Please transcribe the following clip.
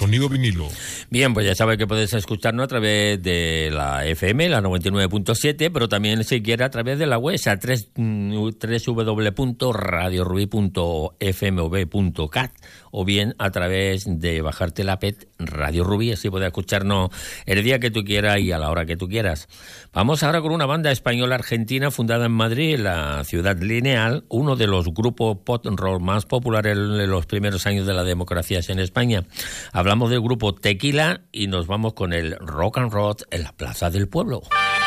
Sonido Vinilo. Bien, pues ya sabes que puedes escucharnos a través de la FM, la 99.7, pero también si quieres a través de la web, a www.radiorubí.fmv.cat, o bien a través de bajarte la app Radio Rubí, así puedes escucharnos el día que tú quieras y a la hora que tú quieras. Vamos ahora con una banda española argentina fundada en Madrid, en la ciudad lineal, uno de los grupos pop rock más populares en los primeros años de la democracia en España. Hablamos del grupo Tequila y nos vamos con el rock and roll en la Plaza del Pueblo.